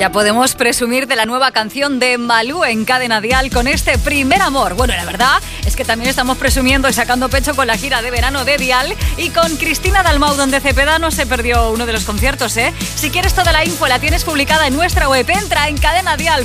Ya podemos presumir de la nueva canción de Malú en Cadena Dial con este Primer Amor. Bueno, la verdad es que también estamos presumiendo y sacando pecho con la gira de verano de Dial y con Cristina Dalmau, donde Cepeda no se perdió uno de los conciertos, ¿eh? Si quieres toda la info, la tienes publicada en nuestra web. Entra en cadenadial.es.